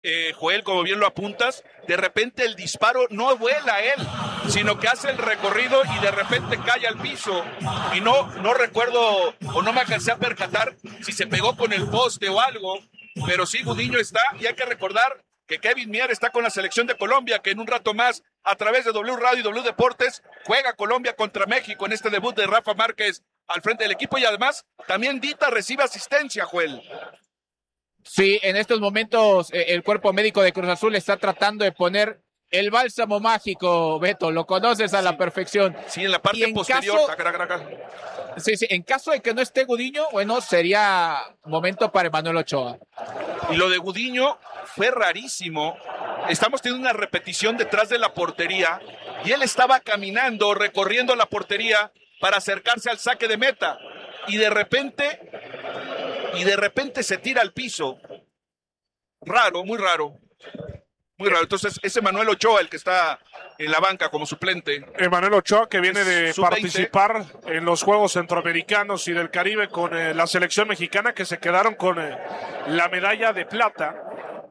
Joel, como bien lo apuntas, de repente el disparo no vuela a él, sino que hace el recorrido y de repente cae al piso. Y no recuerdo o no me alcancé a percatar si se pegó con el poste o algo, pero sí, Gudiño está, y hay que recordar que Kevin Mier está con la selección de Colombia, que en un rato más, a través de W Radio y W Deportes, juega Colombia contra México en este debut de Rafa Márquez al frente del equipo, y además también Dita recibe asistencia, Joel. Sí, en estos momentos el cuerpo médico de Cruz Azul está tratando de poner el bálsamo mágico, Beto, lo conoces a la perfección. Sí, en la parte posterior. Sí, en caso de que no esté Gudiño, bueno, sería momento para Emanuel Ochoa. Y lo de Gudiño fue rarísimo. Estamos teniendo una repetición detrás de la portería y él estaba caminando, recorriendo la portería para acercarse al saque de meta. Y de repente se tira al piso. Raro, muy raro. Muy raro. Entonces, es Emanuel Ochoa el que está en la banca como suplente. Emanuel Ochoa, que viene de Sub-20. participar en los Juegos Centroamericanos y del Caribe con la selección mexicana, que se quedaron con la medalla de plata.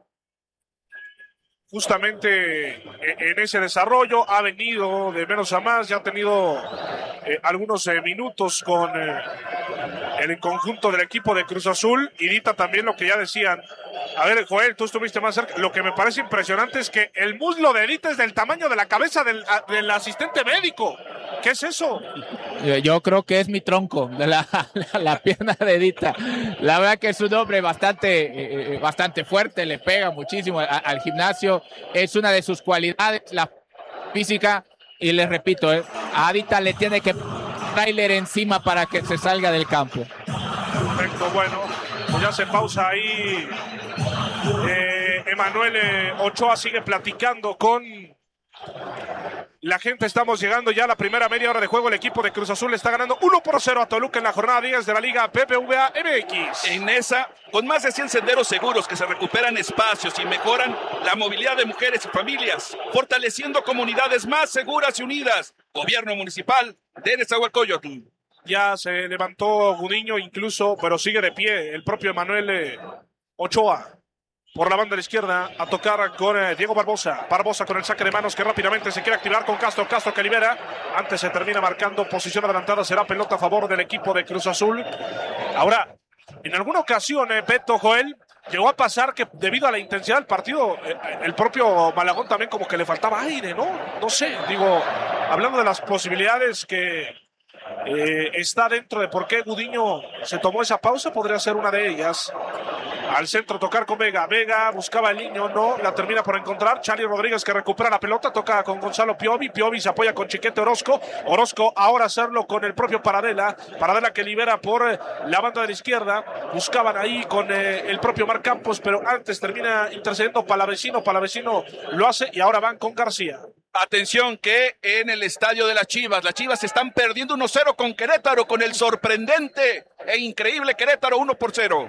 Justamente en ese desarrollo ha venido de menos a más, ya ha tenido algunos minutos con el conjunto del equipo de Cruz Azul. Y Dita también, lo que ya decían. A ver, Joel, tú estuviste más cerca. Lo que me parece impresionante es que el muslo de Dita es del tamaño de la cabeza del asistente médico. ¿Qué es eso? Yo creo que es mi tronco, de la pierna de Dita. La verdad que es un hombre bastante fuerte, le pega muchísimo al gimnasio. Es una de sus cualidades, la física. Y les repito, a Dita le tiene que trailer encima para que se salga del campo. Perfecto, bueno, pues ya se pausa ahí. Emanuel Ochoa sigue platicando con la gente. Estamos llegando ya a la primera media hora de juego. El equipo de Cruz Azul está ganando 1-0 a Toluca en la jornada 10 de la Liga BBVA MX. En esa, con más de 100 senderos seguros que se recuperan espacios y mejoran la movilidad de mujeres y familias, fortaleciendo comunidades más seguras y unidas. Gobierno municipal de Nezahualcóyotl. Ya se levantó Gudiño incluso, pero sigue de pie el propio Emanuel Ochoa. Por la banda de la izquierda, a tocar con Diego Barbosa. Barbosa con el saque de manos que rápidamente se quiere activar con Castro. Castro que libera. Antes se termina marcando posición adelantada. Será pelota a favor del equipo de Cruz Azul. Ahora, en alguna ocasión, Beto, Joel, llegó a pasar que debido a la intensidad del partido, el propio Malagón también como que le faltaba aire, ¿no? No sé, digo, hablando de las posibilidades que está dentro de por qué Gudiño se tomó esa pausa, podría ser una de ellas. Al centro, tocar con Vega. Vega buscaba el niño, no, la termina por encontrar. Charlie Rodríguez que recupera la pelota, toca con Gonzalo Piovi. Piovi se apoya con Chiquete Orozco. Orozco ahora hacerlo con el propio Paradela. Paradela que libera por la banda de la izquierda. Buscaban ahí con el propio Marc Campos, pero antes termina intercediendo Palavecino. Palavecino lo hace y ahora van con García. Atención que en el estadio de las Chivas están perdiendo 1-0 con Querétaro, con el sorprendente e increíble Querétaro 1-0.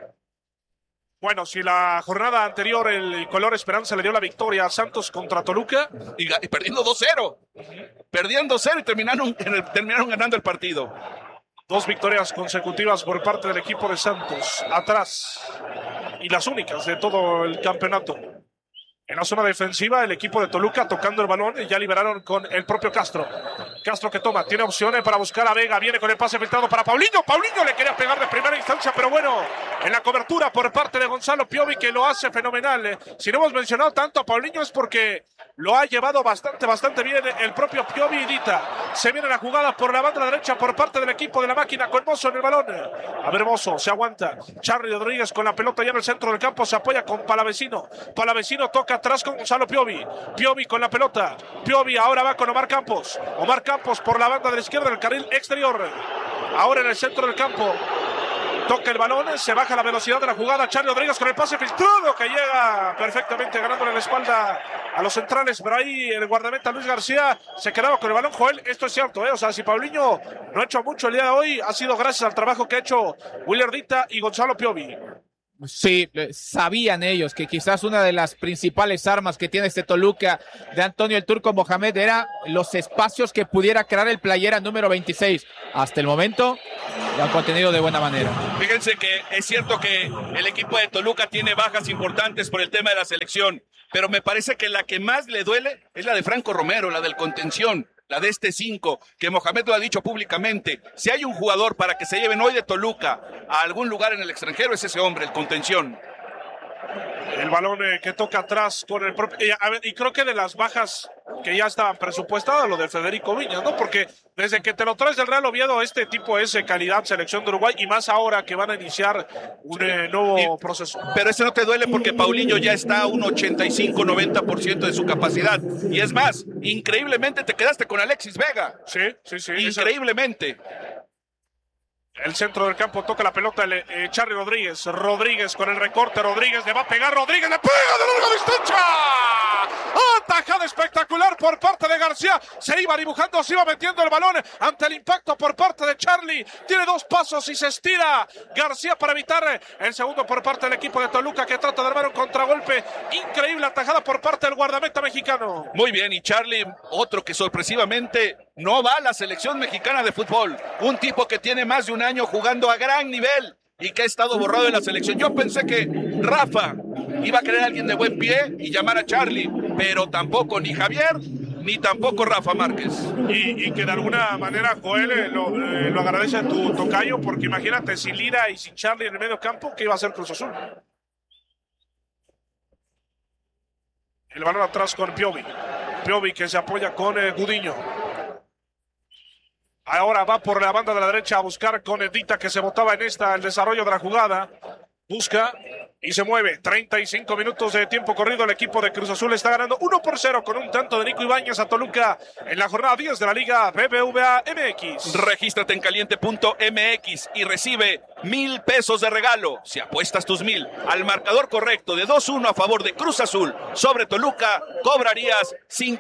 Bueno, si la jornada anterior el color Esperanza le dio la victoria a Santos contra Toluca. Y perdiendo 2-0. Perdiendo 2-0 y terminaron ganando el partido. 2 victorias consecutivas por parte del equipo de Santos. Atrás. Y las únicas de todo el campeonato. En la zona defensiva, el equipo de Toluca tocando el balón y ya liberaron con el propio Castro. Castro que toma, tiene opciones para buscar a Vega, viene con el pase filtrado para Paulinho. Paulinho le quería pegar de primera instancia, pero bueno, en la cobertura por parte de Gonzalo Piovi, que lo hace fenomenal. Si no hemos mencionado tanto a Paulinho es porque lo ha llevado bastante bien el propio Piovi y Dita. Se viene la jugada por la banda derecha por parte del equipo de la máquina con Mozo en el balón. A ver, Mozo se aguanta. Charly Rodríguez con la pelota ya en el centro del campo, se apoya con Palavecino. Palavecino toca atrás con Gonzalo Piovi. Piovi con la pelota. Piovi ahora va con Omar Campos. Omar Campos por la banda de la izquierda del carril exterior. Ahora en el centro del campo. Toca el balón, se baja la velocidad de la jugada. Charly Rodríguez con el pase filtrado que llega perfectamente ganándole la espalda a los centrales. Pero ahí el guardameta Luis García se quedaba con el balón. Joel, esto es cierto, o sea, si Paulinho no ha hecho mucho el día de hoy, ha sido gracias al trabajo que ha hecho William Dita y Gonzalo Piovi. Sí, sabían ellos que quizás una de las principales armas que tiene este Toluca de Antonio el Turco Mohamed era los espacios que pudiera crear el playera número 26. Hasta el momento lo han contenido de buena manera. Fíjense que es cierto que el equipo de Toluca tiene bajas importantes por el tema de la selección, pero me parece que la que más le duele es la de Franco Romero, la del contención. La de este 5, que Mohamed lo ha dicho públicamente. Si hay un jugador para que se lleven hoy de Toluca a algún lugar en el extranjero, es ese hombre, el contención. El balón que toca atrás con el propio... y creo que de las bajas que ya estaban presupuestadas, lo de Federico Viñas, ¿no? Porque desde que te lo traes del Real Oviedo, este tipo es calidad, selección de Uruguay, y más ahora que van a iniciar un nuevo proceso. Pero ese no te duele porque Paulinho ya está a un 85-90% de su capacidad. Y es más, increíblemente te quedaste con Alexis Vega. Sí. Increíblemente. El centro del campo toca la pelota Charly Rodríguez. Rodríguez con el recorte. Rodríguez le va a pegar. Rodríguez le pega de larga distancia. Atajada espectacular por parte de García. Se iba dibujando, se iba metiendo el balón ante el impacto por parte de Charly. Tiene 2 pasos y se estira García para evitar el segundo por parte del equipo de Toluca, que trata de armar un contragolpe. Increíble atajada por parte del guardameta mexicano. Muy bien, y Charly, otro que sorpresivamente no va a la selección mexicana de fútbol. Un tipo que tiene más de un año jugando a gran nivel y que ha estado borrado de la selección. Yo pensé que Rafa iba a querer a alguien de buen pie y llamar a Charly, pero tampoco ni Javier ni tampoco Rafa Márquez. Y que de alguna manera, Joel, lo agradece a tu tocayo, porque imagínate, sin Lira y sin Charly en el medio campo, ¿qué iba a hacer Cruz Azul? El balón atrás con Piovi. Piovi que se apoya con Gudiño. Ahora va por la banda de la derecha a buscar con Edita, que se botaba en el desarrollo de la jugada. Busca y se mueve. 35 minutos de tiempo corrido. El equipo de Cruz Azul está ganando 1-0 con un tanto de Nico Ibáñez a Toluca en la jornada 10 de la Liga BBVA MX. Regístrate en caliente.mx y recibe 1,000 pesos de regalo si apuestas tus 1,000 al marcador correcto de 2-1 a favor de Cruz Azul sobre Toluca. Cobrarías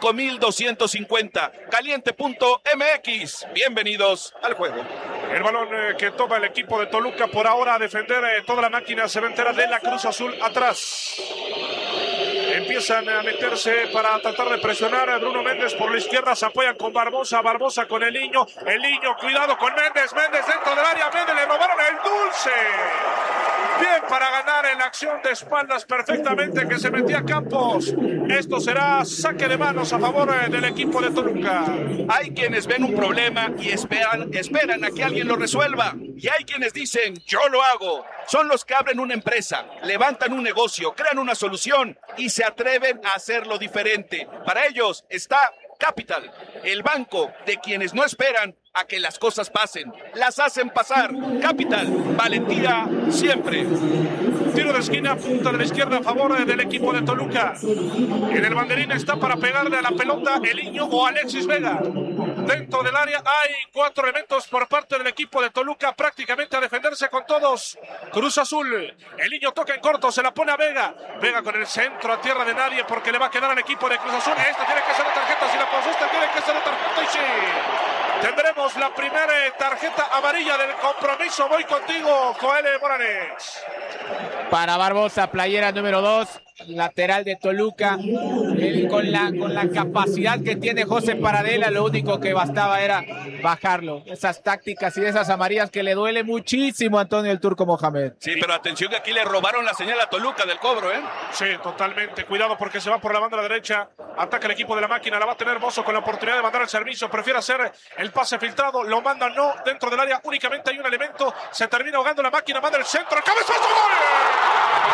5,250. Caliente.mx. Bienvenidos al juego. El balón que toma el equipo de Toluca por ahora a defender toda la máquina cementera de la Cruz Azul atrás. Empiezan a meterse para tratar de presionar a Bruno Méndez por la izquierda. Se apoyan con Barbosa. Barbosa con el niño. El niño, cuidado con Méndez. Méndez dentro del área. Méndez le robaron el dulce. Bien para ganar en la acción de espaldas perfectamente que se metía Campos. Esto será saque de manos a favor del equipo de Toluca. Hay quienes ven un problema y esperan a que alguien lo resuelva. Y hay quienes dicen, yo lo hago. Son los que abren una empresa, levantan un negocio, crean una solución y se atreven a hacerlo diferente. Para ellos está Capital, el banco de quienes no esperan a que las cosas pasen, las hacen pasar. Capital, valentía siempre. Tiro de esquina, punta de la izquierda a favor del equipo de Toluca. En el banderín está para pegarle a la pelota el niño o Alexis Vega. Dentro del área hay 4 elementos por parte del equipo de Toluca, prácticamente a defenderse con todos. Cruz Azul, el niño toca en corto, se la pone a Vega. Vega con el centro a tierra de nadie porque le va a quedar al equipo de Cruz Azul. Esta tiene que ser de tarjeta, si la pausaste tiene que ser de tarjeta y sí. Tendremos la primera tarjeta amarilla del compromiso. Voy contigo, Joel Morales. Para Barbosa, playera número 2, lateral de Toluca. Con la capacidad que tiene José Paradela, lo único que bastaba era bajarlo. Esas tácticas y esas amarillas que le duele muchísimo a Antonio el Turco Mohamed. Sí, pero atención que aquí le robaron la señal a Toluca del cobro, ¿eh? Sí, totalmente. Cuidado porque se va por la banda de la derecha. Ataca el equipo de la máquina. La va a tener Mozo con la oportunidad de mandar el servicio. Prefiere hacer el pase filtrado. Lo manda no dentro del área. Únicamente hay un elemento. Se termina ahogando la máquina. Manda el centro. ¡El cabezazo! ¡Gol!